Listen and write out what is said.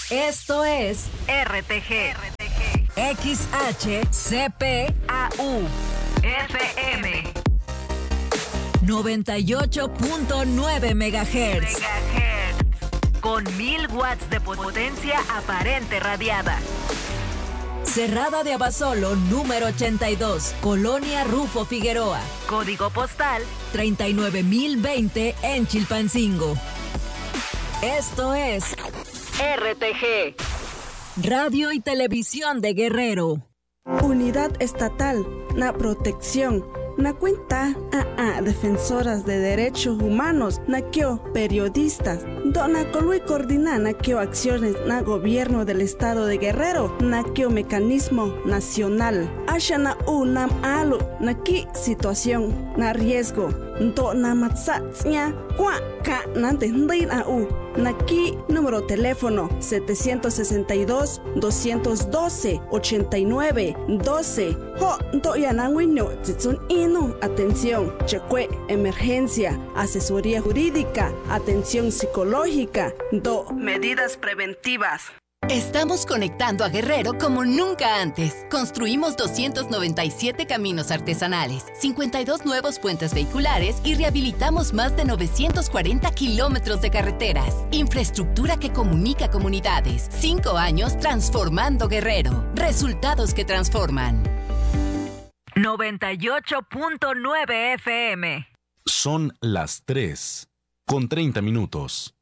Esto es RTG. XHCPAU FM 98.9 MHz. Con 1000 watts de potencia aparente radiada. Cerrada de Abasolo, número 82, Colonia Rufo Figueroa. Código postal 39020 en Chilpancingo. Esto es RTG, Radio y Televisión de Guerrero. Unidad Estatal, na protección, na cuenta a defensoras de derechos humanos, na kio periodistas, dona colui coordina na kio acciones na gobierno del estado de Guerrero, na kio mecanismo nacional, asha na nam alu, na ki situación, na riesgo, do na matsatsnya, kwa ka na tendin Naki, número teléfono 762-212-89-12. Ho, doyananguino, titsun inu. Atención, chekwe, emergencia, asesoría jurídica, atención psicológica, medidas preventivas. Estamos conectando a Guerrero como nunca antes. Construimos 297 caminos artesanales, 52 nuevos puentes vehiculares y rehabilitamos más de 940 kilómetros de carreteras. Infraestructura que comunica comunidades. 5 años transformando Guerrero. Resultados que transforman. 98.9 FM. Son las 3:30.